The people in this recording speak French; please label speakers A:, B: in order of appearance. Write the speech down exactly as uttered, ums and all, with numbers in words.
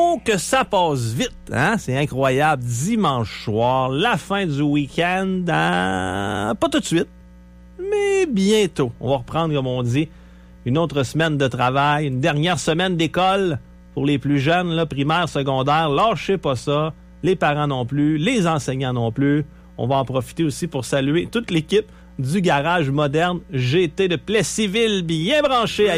A: Oh, que ça passe vite, hein? C'est incroyable. Dimanche soir, la fin du week-end, hein? Pas tout de suite, mais bientôt. On va reprendre, comme on dit, une autre semaine de travail, une dernière semaine d'école pour les plus jeunes, là, primaire, secondaire. Lâchez pas ça. Les parents non plus, les enseignants non plus. On va en profiter aussi pour saluer toute l'équipe du Garage Moderne G T de Plessisville, bien branché à